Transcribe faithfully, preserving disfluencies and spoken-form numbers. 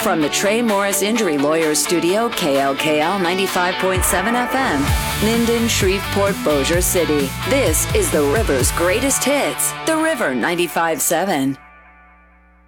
From the Trey Morris Injury Lawyers Studio, K L K L ninety-five point seven F M, Minden, Shreveport, Bossier City. This is the River's greatest hits, The River ninety-five point seven.